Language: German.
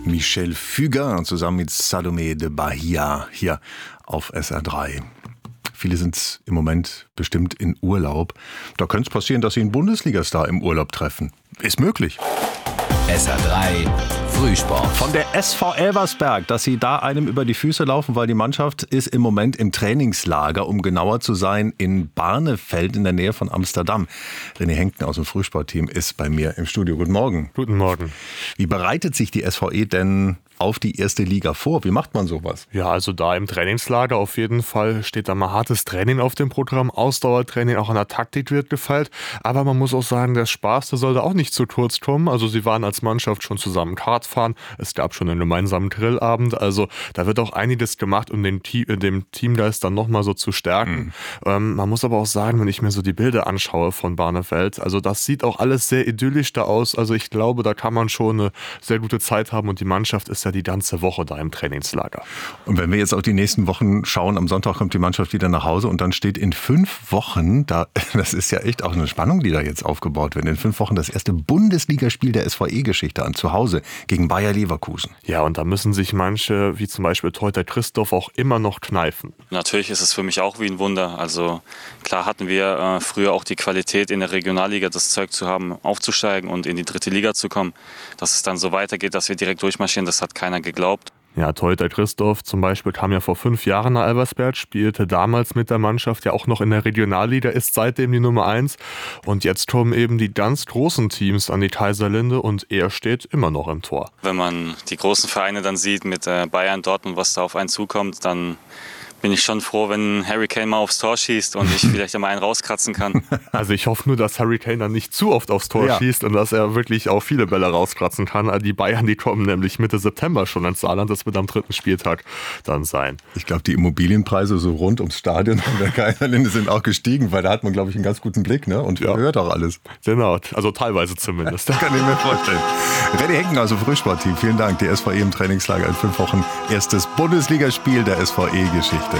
Michel Fugain zusammen mit Salomé de Bahia hier auf SR3. Viele sind im Moment bestimmt in Urlaub. Da könnte es passieren, dass Sie einen Bundesligastar im Urlaub treffen. Ist möglich. SR3 Frühsport. Von der SV Elversberg, dass sie da einem über die Füße laufen, weil die Mannschaft ist im Moment im Trainingslager, um genauer zu sein, in Barneveld in der Nähe von Amsterdam. René Henkten aus dem Frühsportteam ist bei mir im Studio. Guten Morgen. Guten Morgen. Wie bereitet sich die SVE denn auf die erste Liga vor? Wie macht man sowas? Ja, also da im Trainingslager auf jeden Fall steht da mal hartes Training auf dem Programm. Ausdauertraining, auch an der Taktik wird gefeilt. Aber man muss auch sagen, der Spaß, der soll da auch nicht zu kurz kommen. Also sie waren als Mannschaft schon zusammen Kart fahren. Es gab schon einen gemeinsamen Grillabend. Also da wird auch einiges gemacht, um dem Teamgeist dann nochmal so zu stärken. Man muss aber auch sagen, wenn ich mir so die Bilder anschaue von Barneveld, also das sieht auch alles sehr idyllisch da aus. Also ich glaube, da kann man schon eine sehr gute Zeit haben und die Mannschaft ist ja die ganze Woche da im Trainingslager. Und wenn wir jetzt auf die nächsten Wochen schauen, am Sonntag kommt die Mannschaft wieder nach Hause und dann steht in 5 Wochen, das ist ja echt auch eine Spannung, die da jetzt aufgebaut wird, in 5 Wochen das erste Bundesligaspiel der SVE-Geschichte an, zu Hause gegen Bayer Leverkusen. Ja, und da müssen sich manche, wie zum Beispiel Torhüter Christoph, auch immer noch kneifen. Natürlich ist es für mich auch wie ein Wunder. Also klar hatten wir früher auch die Qualität in der Regionalliga, das Zeug zu haben, aufzusteigen und in die 3. Liga zu kommen. Dass es dann so weitergeht, dass wir direkt durchmarschieren, das hat keiner geglaubt. Ja, Torhüter Christoph zum Beispiel kam ja vor 5 Jahren nach Elversberg, spielte damals mit der Mannschaft ja auch noch in der Regionalliga, ist seitdem die Nummer 1. Und jetzt kommen eben die ganz großen Teams an die Kaiserlinde und er steht immer noch im Tor. Wenn man die großen Vereine dann sieht mit Bayern, Dortmund, was da auf einen zukommt, dann bin ich schon froh, wenn Harry Kane mal aufs Tor schießt und ich vielleicht einmal einen rauskratzen kann. Also ich hoffe nur, dass Harry Kane dann nicht zu oft aufs Tor schießt und dass er wirklich auch viele Bälle rauskratzen kann. Die Bayern, die kommen nämlich Mitte September schon ins Saarland. Das wird am 3. Spieltag dann sein. Ich glaube, die Immobilienpreise so rund ums Stadion von der Kaiserlinde sind auch gestiegen, weil da hat man, glaube ich, einen ganz guten Blick, ne? Und hört auch alles. Genau, also teilweise zumindest. Das kann ich mir vorstellen. René Henkten aus dem Frühsportteam, vielen Dank. Die SVE im Trainingslager in 5 Wochen. Erstes Bundesligaspiel der SVE-Geschichte.